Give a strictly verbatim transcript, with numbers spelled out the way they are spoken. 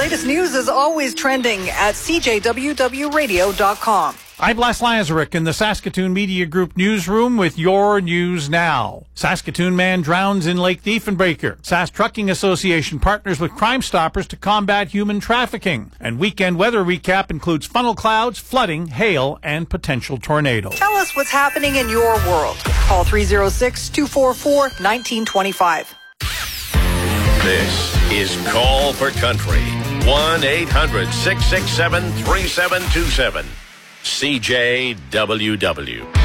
latest news is always trending at c j w w radio dot com. I'm Les Lazaruk in the Saskatoon Media Group newsroom with your news now. Saskatoon man drowns in Lake Diefenbaker. Sask Trucking Association partners with Crime Stoppers to combat human trafficking. And weekend weather recap includes funnel clouds, flooding, hail, and potential tornadoes. Tell us what's happening in your world. Call three oh six, two four four, one nine two five. This is Call for Country. one eight hundred, six six seven, three seven two seven. C J W W.